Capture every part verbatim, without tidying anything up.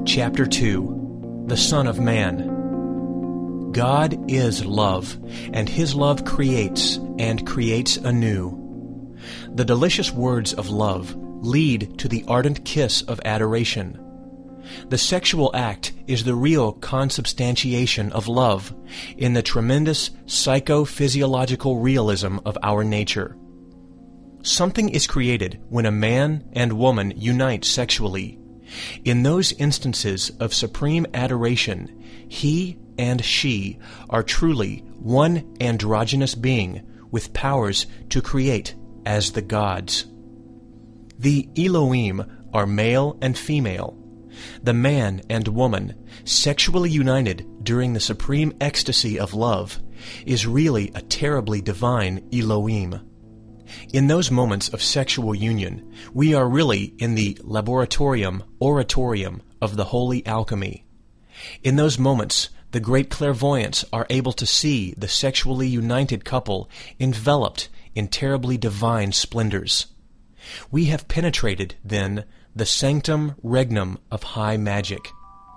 Chapter two. The Son of Man. God is love, and His love creates, and creates anew. The delicious words of love lead to the ardent kiss of adoration. The sexual act is the real consubstantiation of love in the tremendous psychophysiological realism of our nature. Something is created when a man and woman unite sexually. In those instances of supreme adoration, he and she are truly one androgynous being with powers to create as the gods. The Elohim are male and female. The man and woman, sexually united during the supreme ecstasy of love, is really a terribly divine Elohim. In those moments of sexual union, we are really in the laboratorium oratorium of the holy alchemy. In those moments, the great clairvoyants are able to see the sexually united couple enveloped in terribly divine splendors. We have penetrated, then, the sanctum regnum of high magic.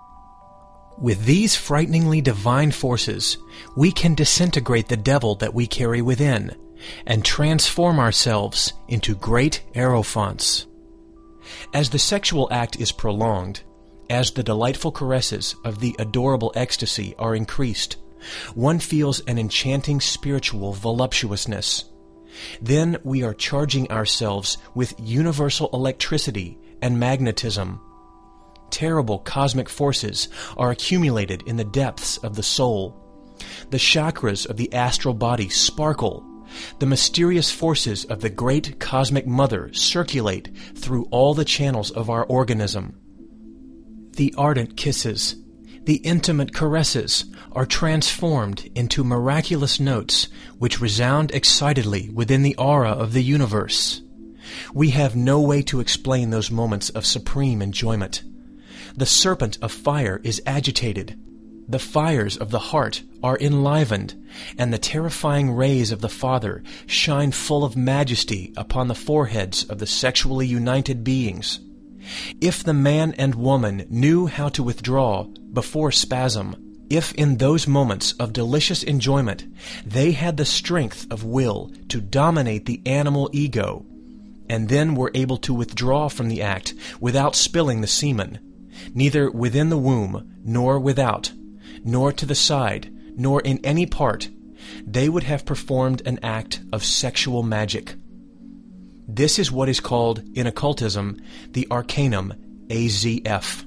With these frighteningly divine forces, we can disintegrate the devil that we carry within, and transform ourselves into great aerophants. As the sexual act is prolonged, as the delightful caresses of the adorable ecstasy are increased, one feels an enchanting spiritual voluptuousness. Then we are charging ourselves with universal electricity and magnetism. Terrible cosmic forces are accumulated in the depths of the soul. The chakras of the astral body sparkle. The mysterious forces of the great cosmic mother circulate through all the channels of our organism. The ardent kisses, the intimate caresses, are transformed into miraculous notes which resound excitedly within the aura of the universe. We have no way to explain those moments of supreme enjoyment. The serpent of fire is agitated. The fires of the heart are enlivened, and the terrifying rays of the Father shine full of majesty upon the foreheads of the sexually united beings. If the man and woman knew how to withdraw before spasm, if in those moments of delicious enjoyment they had the strength of will to dominate the animal ego, and then were able to withdraw from the act without spilling the semen, neither within the womb nor without, nor to the side, nor in any part, they would have performed an act of sexual magic. This is what is called, in occultism, the Arcanum A Z F.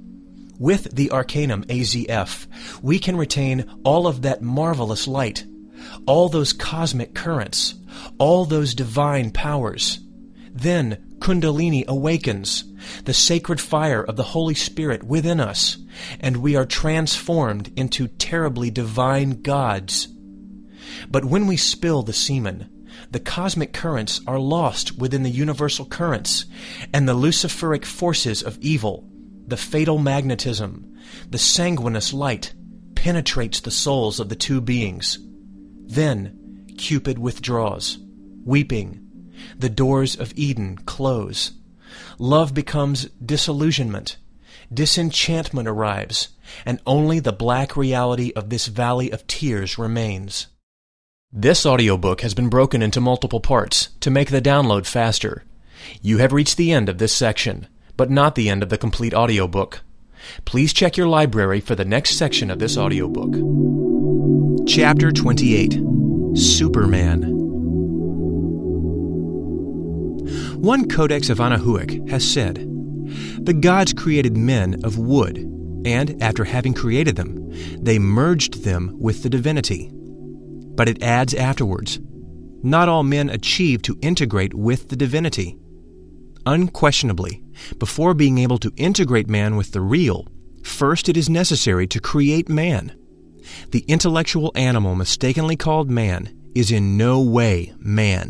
With the Arcanum A Z F, we can retain all of that marvelous light, all those cosmic currents, all those divine powers. Then Kundalini awakens, the sacred fire of the Holy Spirit within us, and we are transformed into terribly divine gods. But when we spill the semen, the cosmic currents are lost within the universal currents, and the luciferic forces of evil, the fatal magnetism, the sanguineous light, penetrates the souls of the two beings. Then Cupid withdraws, weeping. The doors of Eden close. Love becomes disillusionment. Disenchantment arrives, and only the black reality of this valley of tears remains. This audiobook has been broken into multiple parts to make the download faster. You have reached the end of this section, but not the end of the complete audiobook. Please check your library for the next section of this audiobook. Chapter twenty-eight. Superman. One Codex of Anahuac has said, "The gods created men of wood, and after having created them, they merged them with the divinity." But it adds afterwards, "Not all men achieve to integrate with the divinity." Unquestionably, before being able to integrate man with the real, first it is necessary to create man. The intellectual animal mistakenly called man is in no way man.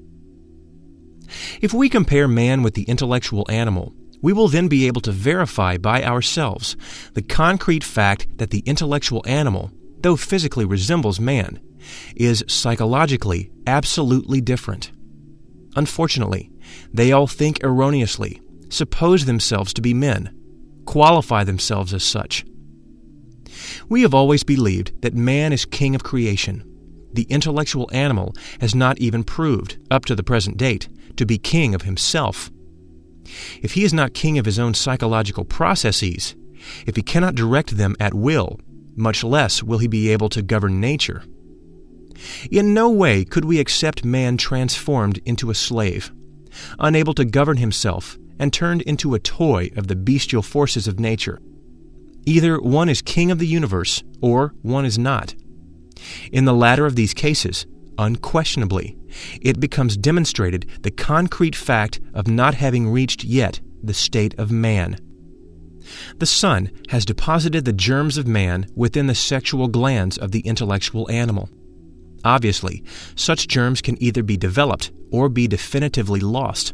If we compare man with the intellectual animal, we will then be able to verify by ourselves the concrete fact that the intellectual animal, though physically resembles man, is psychologically absolutely different. Unfortunately, they all think erroneously, suppose themselves to be men, qualify themselves as such. We have always believed that man is king of creation. The intellectual animal has not even proved, up to the present date, to be king of himself. If he is not king of his own psychological processes, if he cannot direct them at will, much less will he be able to govern nature. In no way could we accept man transformed into a slave, unable to govern himself and turned into a toy of the bestial forces of nature. Either one is king of the universe, or one is not. In the latter of these cases, unquestionably, it becomes demonstrated the concrete fact of not having reached yet the state of man. The Son has deposited the germs of man within the sexual glands of the intellectual animal. Obviously, such germs can either be developed or be definitively lost.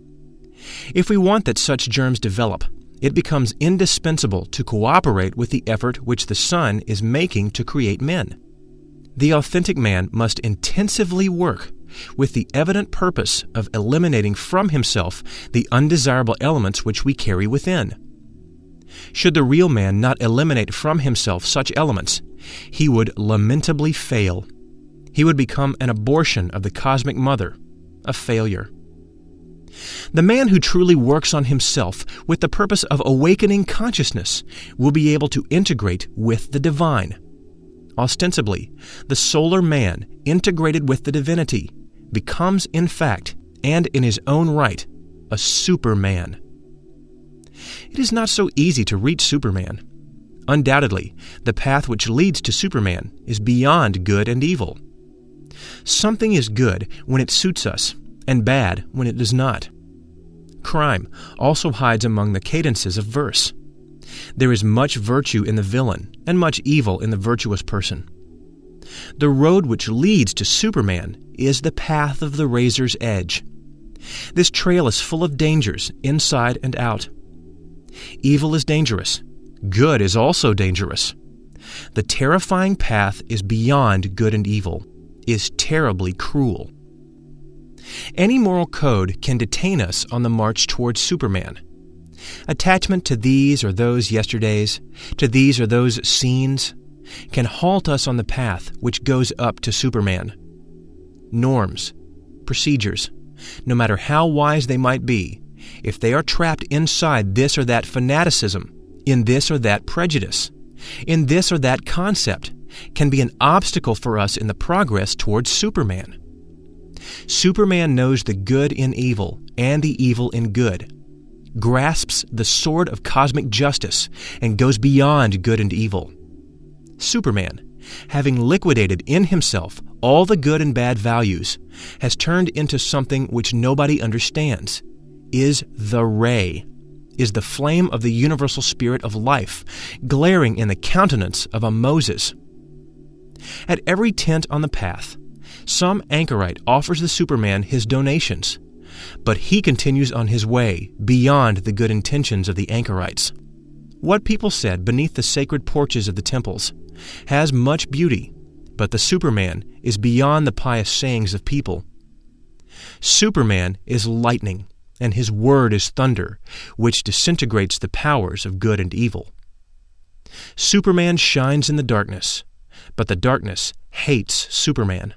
If we want that such germs develop, it becomes indispensable to cooperate with the effort which the Son is making to create men. The authentic man must intensively work with the evident purpose of eliminating from himself the undesirable elements which we carry within. Should the real man not eliminate from himself such elements, he would lamentably fail. He would become an abortion of the cosmic mother, a failure. The man who truly works on himself with the purpose of awakening consciousness will be able to integrate with the divine. Ostensibly, the solar man, integrated with the divinity, becomes in fact, and in his own right, a superman. It is not so easy to reach Superman. Undoubtedly, the path which leads to Superman is beyond good and evil. Something is good when it suits us, and bad when it does not. Crime also hides among the cadences of verse. There is much virtue in the villain, and much evil in the virtuous person. The road which leads to Superman is the path of the razor's edge. This trail is full of dangers, inside and out. Evil is dangerous. Good is also dangerous. The terrifying path is beyond good and evil, is terribly cruel. Any moral code can detain us on the march towards Superman. Attachment to these or those yesterdays, to these or those scenes, can halt us on the path which goes up to Superman. Norms, procedures, no matter how wise they might be, if they are trapped inside this or that fanaticism, in this or that prejudice, in this or that concept, can be an obstacle for us in the progress towards Superman. Superman knows the good in evil and the evil in good, grasps the sword of cosmic justice, and goes beyond good and evil. Superman, having liquidated in himself all the good and bad values, has turned into something which nobody understands, is the ray, is the flame of the universal spirit of life, glaring in the countenance of a Moses. At every tent on the path, some anchorite offers the Superman his donations, but he continues on his way beyond the good intentions of the anchorites. What people said beneath the sacred porches of the temples has much beauty, but the Superman is beyond the pious sayings of people. Superman is lightning, and his word is thunder, which disintegrates the powers of good and evil. Superman shines in the darkness, but the darkness hates Superman.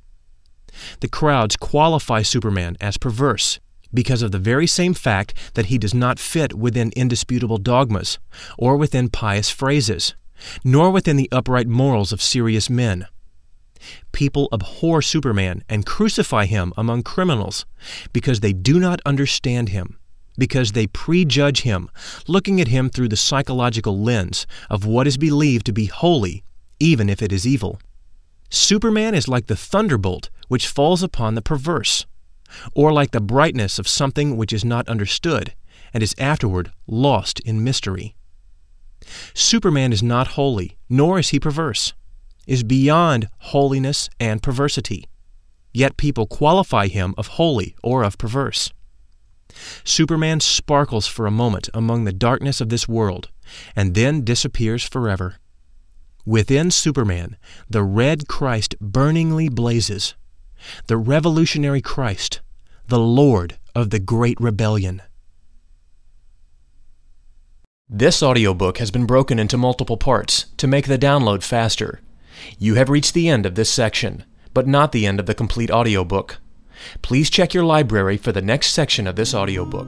The crowds qualify Superman as perverse because of the very same fact that he does not fit within indisputable dogmas, or within pious phrases, nor within the upright morals of serious men. People abhor Superman and crucify him among criminals because they do not understand him, because they prejudge him, looking at him through the psychological lens of what is believed to be holy, even if it is evil. Superman is like the thunderbolt which falls upon the perverse, or like the brightness of something which is not understood and is afterward lost in mystery. Superman is not holy, nor is he perverse, is beyond holiness and perversity, yet people qualify him of holy or of perverse. Superman sparkles for a moment among the darkness of this world, and then disappears forever. Within Superman, the red Christ burningly blazes, the revolutionary Christ, the Lord of the Great Rebellion. This audiobook has been broken into multiple parts to make the download faster. You have reached the end of this section, but not the end of the complete audiobook. Please check your library for the next section of this audiobook.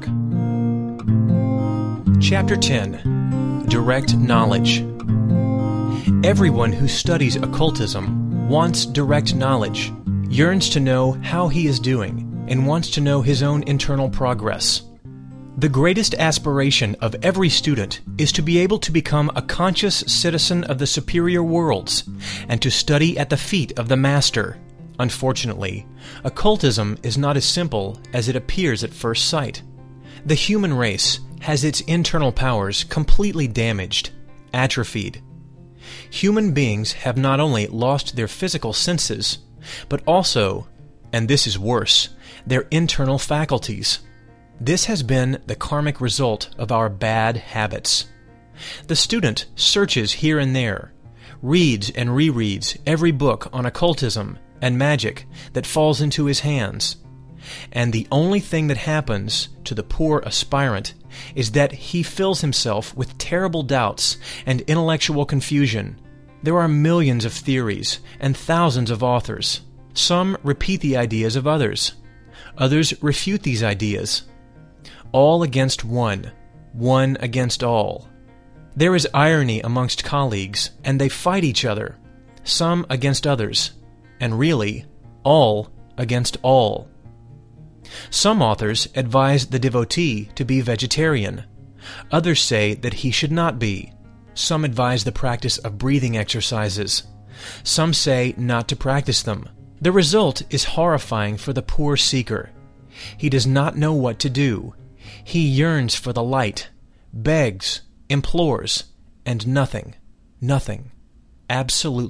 Chapter ten. Direct Knowledge. Everyone who studies occultism wants direct knowledge, yearns to know how he is doing, and wants to know his own internal progress. The greatest aspiration of every student is to be able to become a conscious citizen of the superior worlds and to study at the feet of the Master. Unfortunately, occultism is not as simple as it appears at first sight. The human race has its internal powers completely damaged, atrophied. Human beings have not only lost their physical senses, but also, and this is worse, their internal faculties. This has been the karmic result of our bad habits. The student searches here and there, reads and rereads every book on occultism and magic that falls into his hands, and the only thing that happens to the poor aspirant is that he fills himself with terrible doubts and intellectual confusion. There are millions of theories and thousands of authors. Some repeat the ideas of others. Others refute these ideas. All against one, one against all. There is irony amongst colleagues, and they fight each other, some against others, and really, all against all. Some authors advise the devotee to be vegetarian. Others say that he should not be. Some advise the practice of breathing exercises. Some say not to practice them. The result is horrifying for the poor seeker. He does not know what to do. He yearns for the light, begs, implores, and nothing, nothing, absolutely